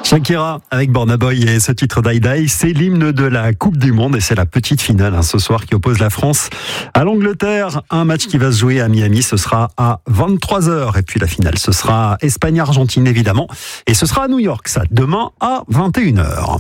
Shakira avec Burna Boy et ce titre Die Die, c'est l'hymne de la Coupe du Monde et c'est la petite finale ce soir qui oppose la France à l'Angleterre. Un match qui va se jouer à Miami, ce sera à 23h. Et puis la finale, ce sera Espagne-Argentine évidemment. Et ce sera à New York, ça, demain à 21h.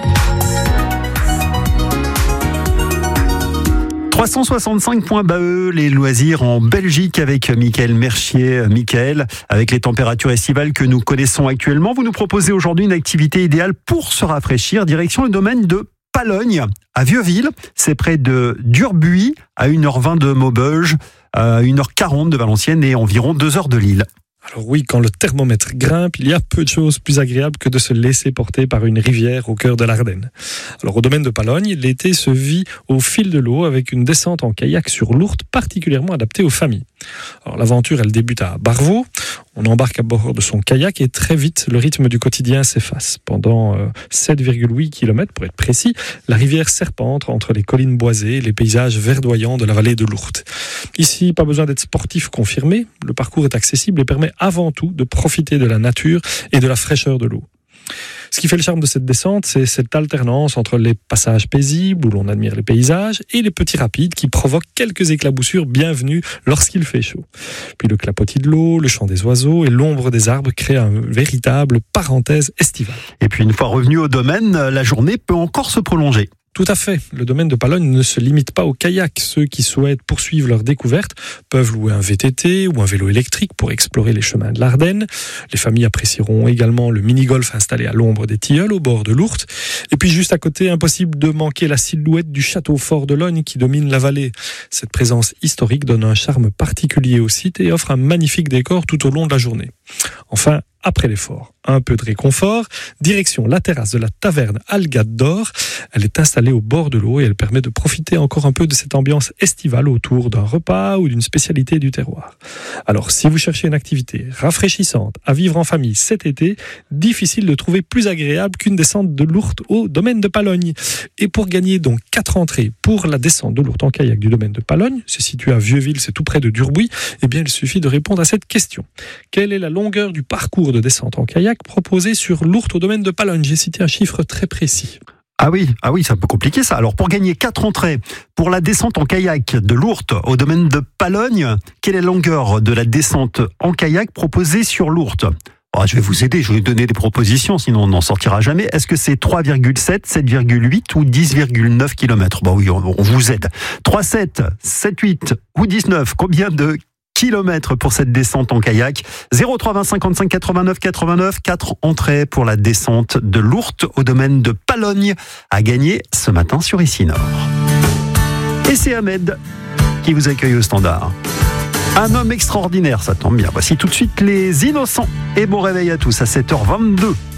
365 points BAE, les loisirs en Belgique avec Mickaël Mercier. Mickaël, avec les températures estivales que nous connaissons actuellement, vous nous proposez aujourd'hui une activité idéale pour se rafraîchir, direction le domaine de Palogne, à Vieux-Ville. C'est près de Durbuy, à 1h20 de Maubeuge, à 1h40 de Valenciennes et environ 2h de Lille. Alors oui, quand le thermomètre grimpe, il y a peu de choses plus agréables que de se laisser porter par une rivière au cœur de l'Ardenne. Alors au domaine de Palogne, l'été se vit au fil de l'eau avec une descente en kayak sur l'Ourthe particulièrement adaptée aux familles. Alors l'aventure, elle débute à Barvaux. On embarque à bord de son kayak et très vite, le rythme du quotidien s'efface. Pendant 7,8 km pour être précis, la rivière serpente entre les collines boisées et les paysages verdoyants de la vallée de l'Ourthe. Ici, pas besoin d'être sportif confirmé. Le parcours est accessible et permet avant tout de profiter de la nature et de la fraîcheur de l'eau. Ce qui fait le charme de cette descente, c'est cette alternance entre les passages paisibles où l'on admire les paysages et les petits rapides qui provoquent quelques éclaboussures bienvenues lorsqu'il fait chaud. Puis le clapotis de l'eau, le chant des oiseaux et l'ombre des arbres créent une véritable parenthèse estivale. Et puis une fois revenu au domaine, la journée peut encore se prolonger. Tout à fait. Le domaine de Palogne ne se limite pas au kayak. Ceux qui souhaitent poursuivre leur découverte peuvent louer un VTT ou un vélo électrique pour explorer les chemins de l'Ardenne. Les familles apprécieront également le mini-golf installé à l'ombre des Tilleuls au bord de l'Ourthe. Et puis juste à côté, impossible de manquer la silhouette du château fort de Logne qui domine la vallée. Cette présence historique donne un charme particulier au site et offre un magnifique décor tout au long de la journée. Enfin, après l'effort, un peu de réconfort, direction la terrasse de la taverne Algade d'Or. Elle est installée au bord de l'eau et elle permet de profiter encore un peu de cette ambiance estivale autour d'un repas ou d'une spécialité du terroir. Alors, si vous cherchez une activité rafraîchissante à vivre en famille cet été, difficile de trouver plus agréable qu'une descente de l'Ourthe au domaine de Palogne. Et pour gagner donc 4 entrées pour la descente de l'Ourthe en kayak du domaine de Palogne, c'est situé à Vieux-Ville, c'est tout près de Durbuy, eh bien il suffit de répondre à cette question. Quelle est la longueur du parcours de descente en kayak proposé sur l'Ourthe au domaine de Palogne? J'ai cité un chiffre très précis. Ah oui, c'est un peu compliqué ça. Alors pour gagner 4 entrées pour la descente en kayak de l'Ourthe au domaine de Palogne, quelle est la longueur de la descente en kayak proposée sur l'Ourthe? Je vais vous aider, je vais vous donner des propositions, sinon on n'en sortira jamais. Est-ce que c'est 3,7, 7,8 ou 10,9 km? Oui, on vous aide. 3,7, 7,8 ou 19, combien de kilomètres pour cette descente en kayak? 03 20 55 89 89, 4 entrées pour la descente de l'Ourthe au domaine de Palogne à gagner ce matin sur Ici Nord. Et c'est Ahmed qui vous accueille au standard. Un homme extraordinaire, ça tombe bien. Voici tout de suite Les Innocents. Et bon réveil à tous à 7h22.